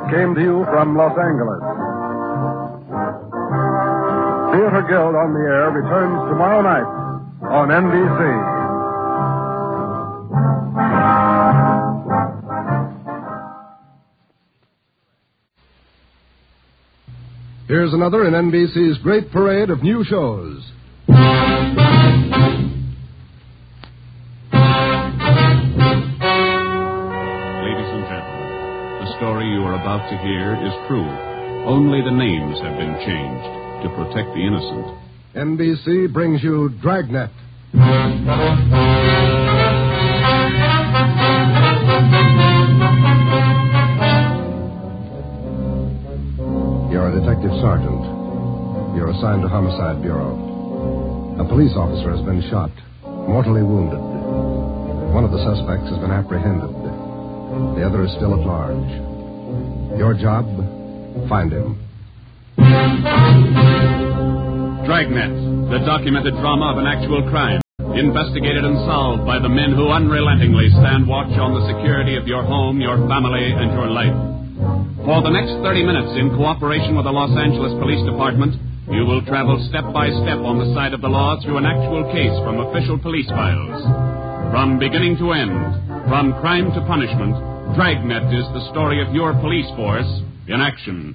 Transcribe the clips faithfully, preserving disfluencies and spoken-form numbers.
came to you from Los Angeles. Theater Guild on the Air returns tomorrow night on N B C. Here's another in N B C's great parade of new shows. The story you are about to hear is true. Only the names have been changed to protect the innocent. N B C brings you Dragnet. You're a detective sergeant. You're assigned to Homicide Bureau. A police officer has been shot, mortally wounded. One of the suspects has been apprehended. The other is still at large. Your job, find him. Dragnet, the documented drama of an actual crime, investigated and solved by the men who unrelentingly stand watch on the security of your home, your family, and your life. For the next thirty minutes, in cooperation with the Los Angeles Police Department, you will travel step by step on the side of the law through an actual case from official police files. From beginning to end, from crime to punishment, Dragnet is the story of your police force in action.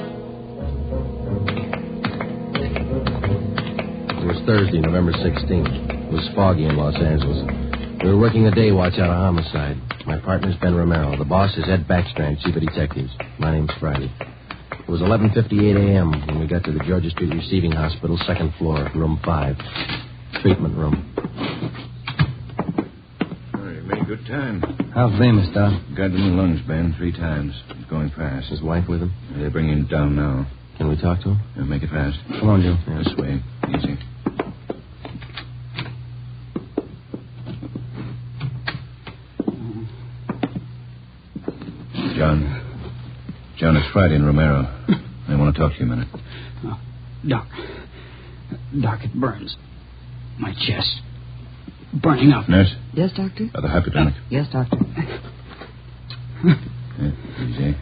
It was Thursday, November sixteenth. It was foggy in Los Angeles. We were working a day watch out of homicide. My partner's Ben Romero. The boss is Ed Backstrand, chief of detectives. My name's Friday. It was eleven fifty-eight a.m. when we got to the Georgia Street Receiving Hospital, second floor, room five. Treatment room. Good time. How's Bemis, Doc? Got him in lungs, Ben, three times. He's going fast. His wife with him? They're bringing him down now. Can we talk to him? Yeah, make it fast. Come on, Joe. Yeah. This way. Easy. John. John, it's Friday and Romero. I want to talk to you a minute. Oh, Doc. Doc, it burns. My chest. Burning up. Nurse? Yes, Doctor? Uh, the hypodermic. Yes, Doctor. Yeah, easy.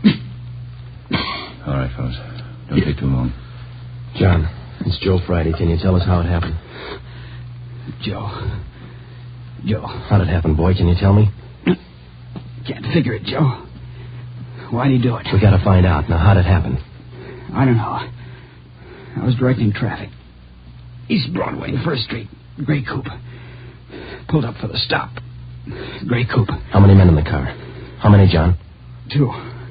All right, fellas. Don't take too long. John, it's Joe Friday. Can you tell us how it happened? Joe. Joe. How'd it happen, boy? Can you tell me? Can't figure it, Joe. Why'd he do it? We gotta find out. Now, how'd it happen? I don't know. I was directing traffic. East Broadway and First Street. Gray coupe. Pulled up for the stop. Gray coupe. How many men in the car? How many, John? Two.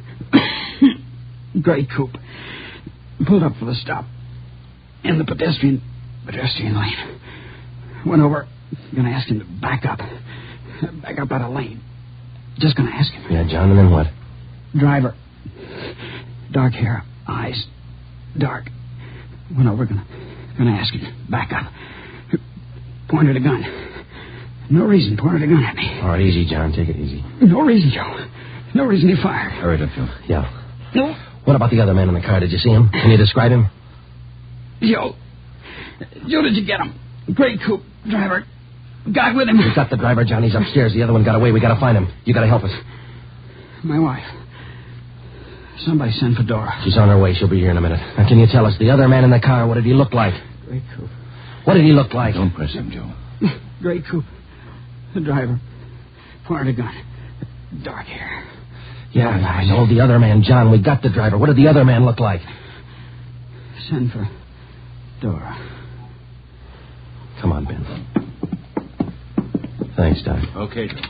Gray coupe. Pulled up for the stop. In the pedestrian pedestrian lane. Went over. Gonna ask him to back up. Back up out of lane. Just gonna ask him. Yeah, John, and then what? Driver. Dark hair. Eyes. Dark. Went over. Gonna, gonna ask him. Back up. Pointed a gun. No reason. Pointed a gun at me. All right, easy, John. Take it easy. No reason, Joe. No reason he fired. Hurry it up, Joe. Yeah. No. What about the other man in the car? Did you see him? Can you describe him? Joe. Joe, did you get him? Gray coupe. Driver. Guy with him. We got the driver, John. He's upstairs. The other one got away. We gotta find him. You gotta help us. My wife. Somebody send for Dora. She's on her way. She'll be here in a minute. Now, can you tell us, the other man in the car, what did he look like? Gray coupe. What did he look like? Don't press him, Joe. Gray coupe. The driver. Pointed a gun. Dark hair. Yeah, I know. The other man, John. We got the driver. What did the other man look like? Send for Dora. Come on, Ben. Thanks, Doc. Okay, Joe.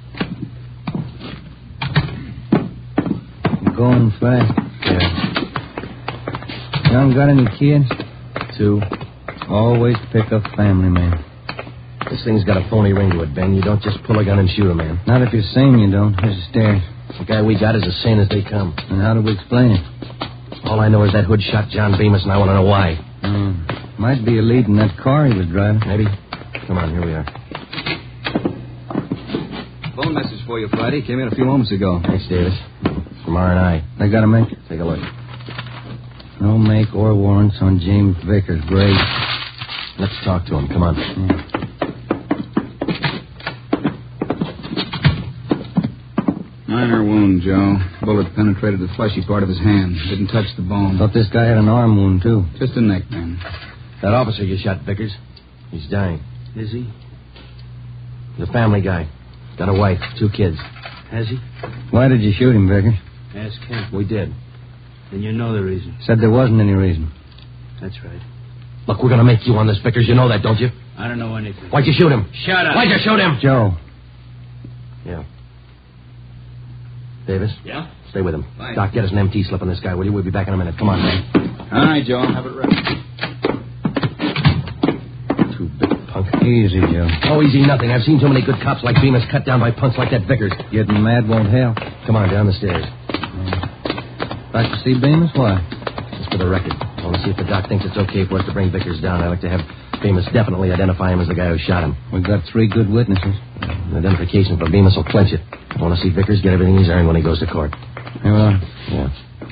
You going fast? Yeah. You haven't got any kids? Two. Always pick up family, man. This thing's got a phony ring to it, Ben. You don't just pull a gun and shoot a man. Not if you're sane, you don't. Here's the stairs. The guy we got is as sane as they come. And how do we explain it? All I know is that hood shot John Bemis, and I want to know why. Mm. Might be a lead in that car he was driving. Maybe. Come on, here we are. Phone message for you, Friday. Came in a few moments ago. Thanks, Davis. It's from R and I. They got a make? Take a look. No make or warrants on James Vickers. Great. Let's talk to him. Come on. Yeah. Minor wound, Joe. Bullet penetrated the fleshy part of his hand. Didn't touch the bone. Thought this guy had an arm wound, too. Just a neck, man. That officer you shot, Vickers, he's dying. Is he? He's a family guy. Got a wife, two kids. Has he? Why did you shoot him, Vickers? Ask him. We did. Then you know the reason. Said there wasn't any reason. That's right. Look, we're going to make you on this, Vickers. You know that, don't you? I don't know anything. Why'd you shoot him? Shut up. Why'd you shoot him? Joe. Yeah. Davis? Yeah? Stay with him. Fine. Doc, get us an M T slip on this guy, will you? We'll be back in a minute. Come on, man. All right, Joe. I'll have it ready. Too big punk. Easy, Joe. Oh, easy nothing. I've seen too many good cops like Bemis cut down by punks like that Vickers. Getting mad won't help. Come on, down the stairs. Like to see Bemis? Why? Just for the record. I want to see if the doc thinks it's okay for us to bring Vickers down. I'd like to have Bemis definitely identify him as the guy who shot him. We've got three good witnesses. An identification from Bemis will clinch it. I want to see Vickers get everything he's earned when he goes to court. Here we are. Yeah.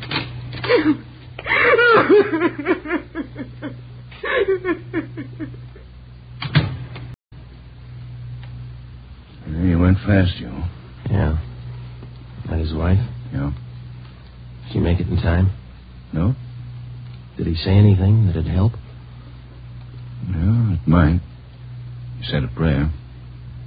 You went fast, Joe. Yeah. That his wife? Yeah. Did she make it in time? No? Did he say anything that'd help? No, it might. He said a prayer.